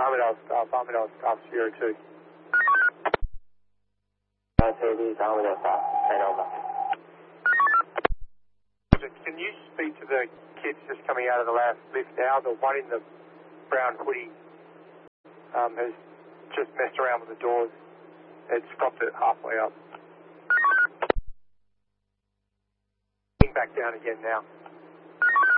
Armadale staff 02. Mercedes, Armadale staff, and over. Can you speak to the kids just coming out of the last lift now? The one in the brown hoodie has just messed around with the doors. It's stopped it halfway up. Back down again now.